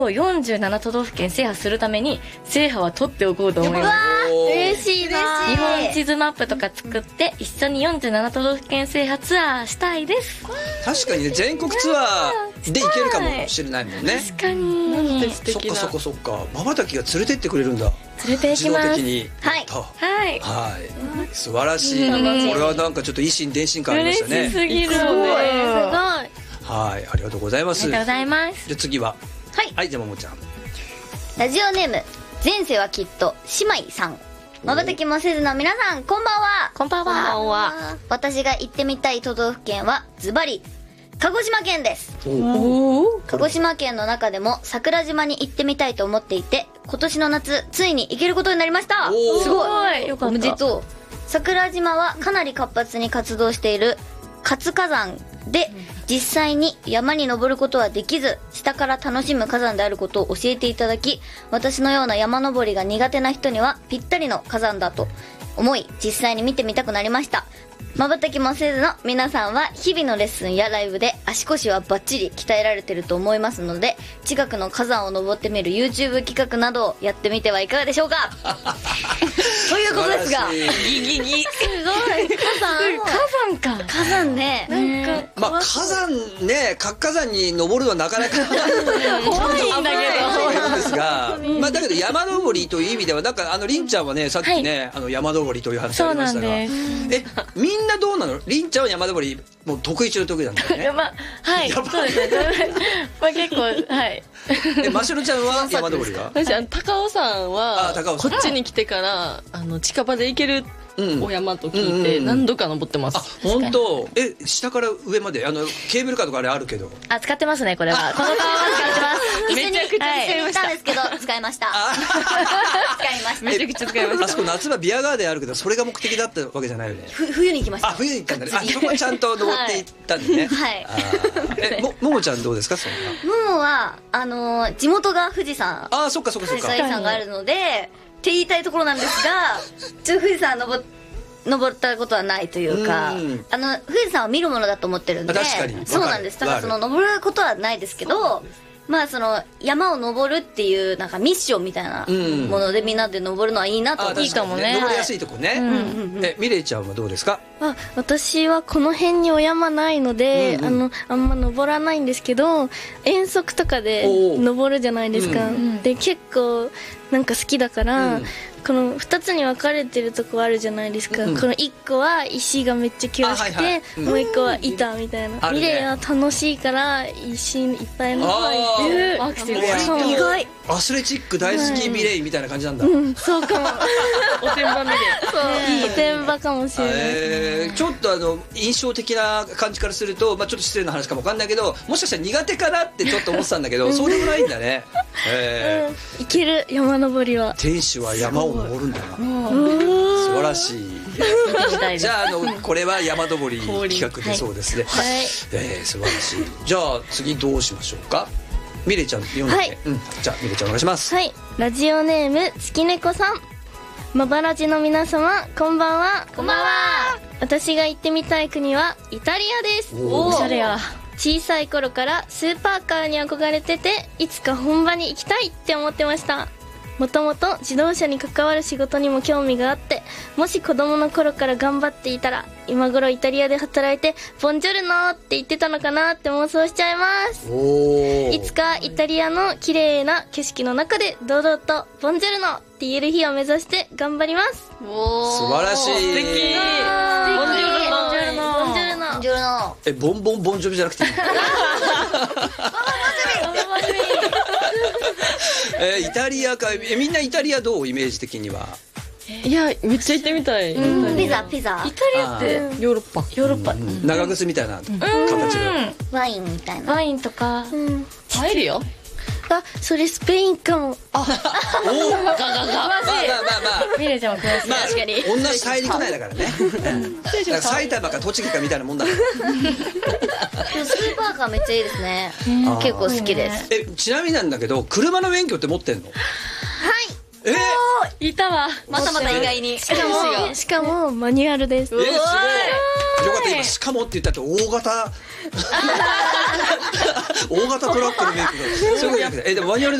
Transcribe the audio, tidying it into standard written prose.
47都道府県制覇するために制覇は取っておこうと思います。 嬉しいな。 日本地図マップとか作って一緒に47都道府県制覇ツアーしたいです。 確かにね、全国ツアーで行けるかもしれないもんね。 確かに。 そっかそっかそっか。まばたきが連れてってくれるんだ。 連れて行きます。 自動的に。 はいはい。素晴らしい。これはなんかちょっと以心伝心感ありましたね。 嬉しすぎる。すごい。 はい、ありがとうございます。 ありがとうございます。 じゃあ次は。はい、じゃあももちゃん。 ラジオネーム前世はきっと姉妹さん。まばたきもせずの皆さん、こんばんは。 こんばんは。 私が行ってみたい都道府県はズバリ鹿児島県です。鹿児島県の中でも桜島に行ってみたいと思っていて、今年の夏ついに行けることになりました。すごい、よかった。おめでとう。桜島はかなり活発に活動している活火山で、実際に山に登ることはできず、下から楽しむ火山であることを教えていただき、私のような山登りが苦手な人にはぴったりの火山だと思い、実際に見てみたくなりました。まばたきもせずの皆さんは日々のレッスンやライブで足腰はバッチリ鍛えられてると思いますので、近くの火山を登ってみる YouTube 企画などをやってみてはいかがでしょうか。ということですが、 ギギギ。すごい。火山か。 火山ね。 なんかまあ火山ね、活火山に登るのはなかなか怖いんだけど。 ですが、まあだけど山登りという意味ではなんかりんちゃんはね、さっきね、山登りという話ありましたが、みんなどうなの？りんちゃんは山登りもう得意中の得意なんだよね。 まあはい、そうですね。まあ結構はい。 ましろちゃんは山登りは？ 私高尾山はこっちに来てから近場で行けるお山と聞いて何度か登ってます。 あ、本当。下から上までケーブルカーとかあれあるけど。 あ、使ってますねこれは。この川は使ってます。 めちゃくちゃ使いました。んですけど使いました。使いました。 めちゃくちゃ使いました。 あそこ夏場ビアガーデンあるけど、それが目的だったわけじゃないよね。 冬に行きました。 あ、冬に行ったんだね。あ、そこはちゃんと登っていったんでね。 はい。 ももちゃんどうですかそんな。ももは地元が富士山。 あ、そっかそっかそっか。 富士山があるのでって言いたいところなんですが、富士山登ったことはないというか、富士山は見るものだと思ってるんで。確かに。そうなんです。ただ登ることはないですけど、まあ山を登るっていうなんかミッションみたいなものでみんなで登るのはいいなと思って。 いいかもね。 登りやすいとこね。ミレイちゃんはどうですか？ 私はこの辺にお山ないので、あんま登らないんですけど、遠足とかで登るじゃないですか。で結構なんか好きだから、この2つに分かれてるとこあるじゃないですか。この1個は石がめっちゃ険しくて、もう1個は板みたいな。ミレイは楽しいから石いっぱいの方がいい。 アクティブ。 意外。 アスレチック大好きミレイみたいな感じなんだ。 そうかも。 おてんばミレイ。 そう、おてんばかもしれない。 ちょっと印象的な感じからすると、まあちょっと失礼な話かもわかんないけど、もしかしたら苦手かなってちょっと思ってたんだけど、そうでもないんだね。 いける、山登りは。 天使は山を登るんだな。素晴らしい。じゃあこれは山登り企画でそうですね。素晴らしい。じゃあ次どうしましょうか。ミレイちゃん読んで。じゃあミレイちゃんお願いします。 はい。ラジオネーム月猫さん。まばらじの皆様こんばんは。 こんばんは。 私が行ってみたい国はイタリアです。 おしゃれや。 小さい頃からスーパーカーに憧れてて、いつか本場に行きたいって思ってました。もともと自動車に関わる仕事にも興味があって、もし子供の頃から頑張っていたら今頃イタリアで働いてボンジョルノって言ってたのかなって妄想しちゃいます。いつかイタリアの綺麗な景色の中で堂々とボンジョルノって言える日を目指して頑張ります。 素晴らしい。 素敵。ボンジョルノ。 ボンジョルノ。ボンジョルノ。 ボンボンボンジョビじゃなくていい。イタリアか。みんなイタリアどうイメージ的には。 いやめっちゃ行ってみたい。 ピザピザ。 イタリアってヨーロッパ。 ヨーロッパ。 長靴みたいな形のワインみたいな。 ワインとか。 パエリア？ あ、それスペインかも。 まあミレイちゃんも詳しい。 確かに同じ大陸内だからね。埼玉か栃木かみたいなもんだから。 スーパーカーめっちゃいいですね。結構好きです。 ちなみになんだけど、車の免許って持ってんの？はい。 いたわ。 またまた意外に。 しかもマニュアルです。 すごい。よかった。今しかもって言ったって大型大型トラックのメイクがそういうことじゃなくてでもマニュアル